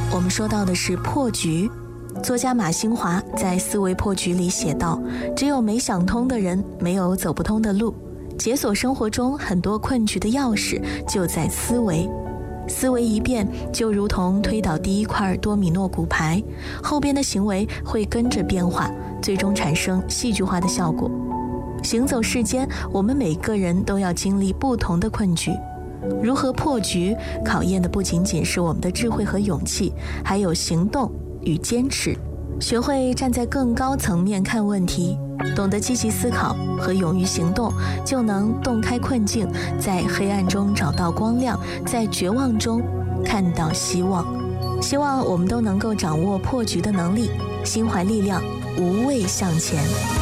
我们说到的是破局。作家马兴华在《思维破局》里写道，只有没想通的人，没有走不通的路。解锁生活中很多困局的钥匙就在思维。思维一变，就如同推倒第一块多米诺骨牌，后边的行为会跟着变化，最终产生戏剧化的效果。行走世间，我们每个人都要经历不同的困局。如何破局，考验的不仅仅是我们的智慧和勇气，还有行动与坚持。学会站在更高层面看问题，懂得积极思考和勇于行动，就能洞开困境，在黑暗中找到光亮，在绝望中看到希望。希望我们都能够掌握破局的能力，心怀力量，无畏向前。